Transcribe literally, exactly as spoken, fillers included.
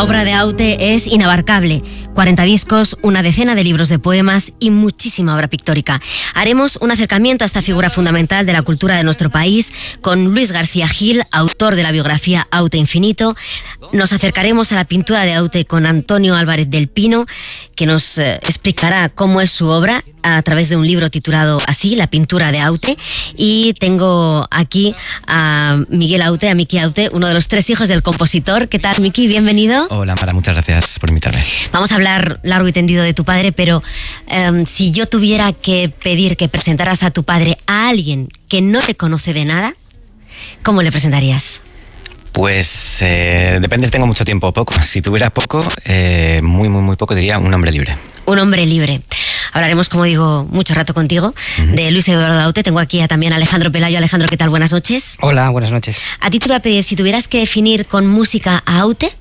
La obra de Aute es inabarcable. cuarenta discos, una decena de libros de poemas y muchísima obra pictórica. Haremos un acercamiento a esta figura fundamental de la cultura de nuestro país con Luis García Gil, autor de la biografía Aute Infinito. Nos acercaremos a la pintura de Aute con Antonio Álvarez del Pino, que nos eh, explicará cómo es su obra a través de un libro titulado así, La pintura de Aute. Y tengo aquí a Miguel Aute, a Miki Aute, uno de los tres hijos del compositor. ¿Qué tal, Miki? Bienvenido. Hola, Mara, muchas gracias por invitarme. Vamos a hablar largo y tendido de tu padre, pero um, si yo tuviera que pedir que presentaras a tu padre a alguien que no le conoce de nada, ¿cómo le presentarías? Pues eh, depende si tengo mucho tiempo o poco. Si tuviera poco, eh, muy, muy, muy poco, diría un hombre libre. Un hombre libre. Hablaremos, como digo, mucho rato contigo, uh-huh. de Luis Eduardo Aute. Tengo aquí a, también a Alejandro Pelayo. Alejandro, ¿qué tal? Buenas noches. Hola, buenas noches. A ti te iba a pedir, si tuvieras que definir con música a Aute,